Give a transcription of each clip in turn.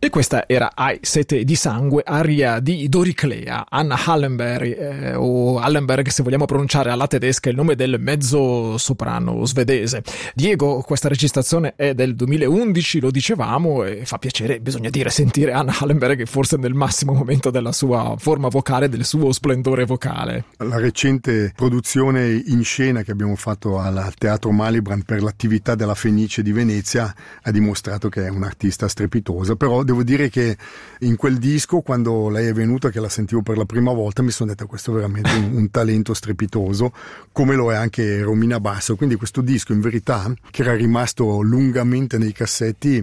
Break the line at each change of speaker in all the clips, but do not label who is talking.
E questa era Hai sete di sangue, aria di Doriclea, Anna Hallenberg, o Hallenberg se vogliamo pronunciare alla tedesca il nome del mezzo soprano svedese. Diego, questa registrazione è del 2011, lo dicevamo, e fa piacere, bisogna dire, sentire Anna Hallenberg forse nel massimo momento della sua forma vocale, del suo splendore vocale.
La recente produzione in scena che abbiamo fatto al Teatro Malibran per l'attività della Fenice di Venezia ha dimostrato che è un'artista strepitosa, però devo dire che in quel disco, quando lei è venuta, che la sentivo per la prima volta, mi sono detto questo è veramente un talento strepitoso, come lo è anche Romina Basso. Quindi questo disco, in verità, che era rimasto lungamente nei cassetti,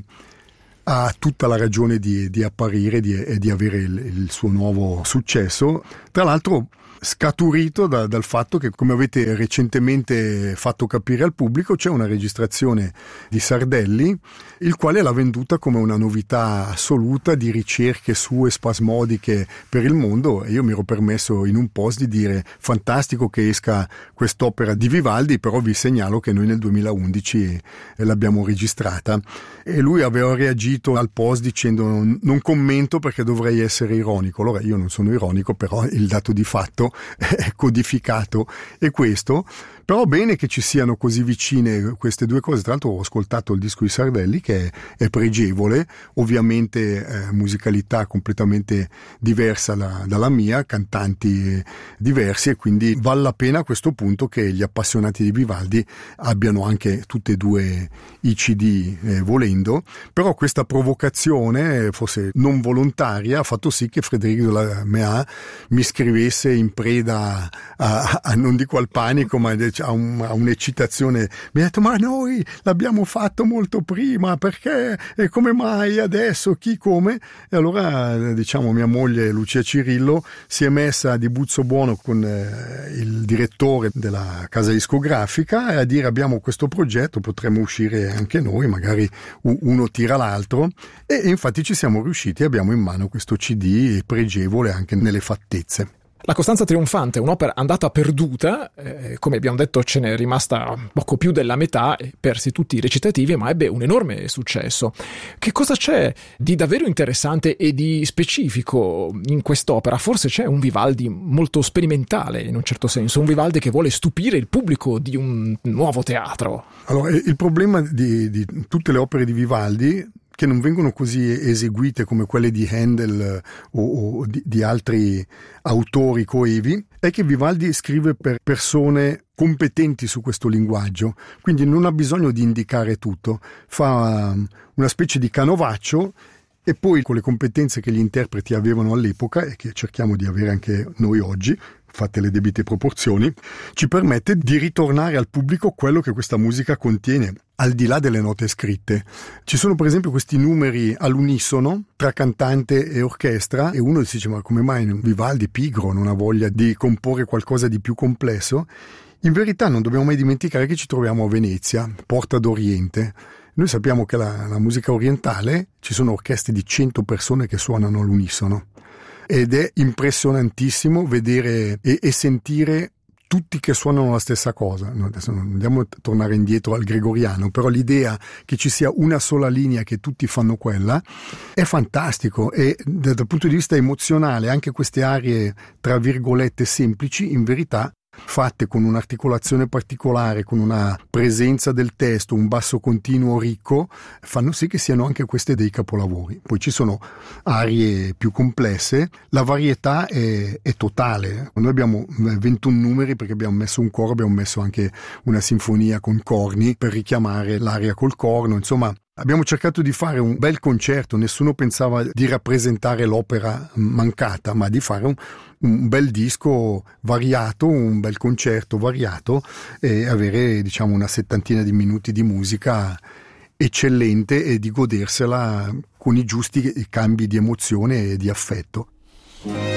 ha tutta la ragione di apparire e di avere il suo nuovo successo. Tra l'altro scaturito dal fatto che, come avete recentemente fatto capire al pubblico, c'è una registrazione di Sardelli, il quale l'ha venduta come una novità assoluta di ricerche sue spasmodiche per il mondo, e io mi ero permesso in un post di dire fantastico che esca quest'opera di Vivaldi, però vi segnalo che noi nel 2011 l'abbiamo registrata, e lui aveva reagito al post dicendo non commento perché dovrei essere ironico. Allora io non sono ironico, però il dato di fatto è codificato, e questo. Però bene che ci siano così vicine queste due cose. Tra l'altro ho ascoltato il disco di Sardelli, che è pregevole, ovviamente musicalità completamente diversa dalla mia, cantanti diversi, e quindi vale la pena a questo punto che gli appassionati di Vivaldi abbiano anche tutte e due i CD volendo. Però questa provocazione, forse non volontaria, ha fatto sì che Frédéric Delamea mi scrivesse in preda a non dico al panico, ma a un'eccitazione. Mi ha detto ma noi l'abbiamo fatto molto prima, perché e come mai adesso, chi, come? E allora diciamo mia moglie Lucia Cirillo si è messa di buzzo buono con il direttore della casa discografica a dire abbiamo questo progetto, potremmo uscire anche noi, magari uno tira l'altro, e infatti ci siamo riusciti, abbiamo in mano questo CD pregevole anche nelle fattezze.
La Costanza Trionfante è un'opera andata perduta, come abbiamo detto ce n'è rimasta poco più della metà, persi tutti i recitativi, ma ebbe un enorme successo. Che cosa c'è di davvero interessante e di specifico in quest'opera? Forse c'è un Vivaldi molto sperimentale, in un certo senso, un Vivaldi che vuole stupire il pubblico di un nuovo teatro.
Allora, il problema di tutte le opere di Vivaldi, che non vengono così eseguite come quelle di Handel o di altri autori coevi, è che Vivaldi scrive per persone competenti su questo linguaggio, quindi non ha bisogno di indicare tutto, fa una specie di canovaccio, e poi con le competenze che gli interpreti avevano all'epoca e che cerchiamo di avere anche noi oggi, fatte le debite proporzioni, ci permette di ritornare al pubblico quello che questa musica contiene, al di là delle note scritte. Ci sono per esempio questi numeri all'unisono tra cantante e orchestra, e uno si dice ma come mai Vivaldi pigro non ha voglia di comporre qualcosa di più complesso? In verità non dobbiamo mai dimenticare che ci troviamo a Venezia, porta d'Oriente. Noi sappiamo che la musica orientale, ci sono orchestre di 100 persone che suonano all'unisono, ed è impressionantissimo vedere e sentire tutti che suonano la stessa cosa. No, adesso non andiamo a tornare indietro al gregoriano, però l'idea che ci sia una sola linea, che tutti fanno quella, è fantastico, e dal punto di vista emozionale anche queste arie tra virgolette semplici, in verità fatte con un'articolazione particolare, con una presenza del testo, un basso continuo ricco, fanno sì che siano anche queste dei capolavori. Poi ci sono arie più complesse, la varietà è totale. Noi abbiamo 21 numeri perché abbiamo messo un coro, abbiamo messo anche una sinfonia con corni per richiamare l'aria col corno, insomma. Abbiamo cercato di fare un bel concerto, nessuno pensava di rappresentare l'opera mancata, ma di fare un bel disco variato, un bel concerto variato, e avere diciamo una settantina di minuti di musica eccellente e di godersela con i giusti cambi di emozione e di affetto.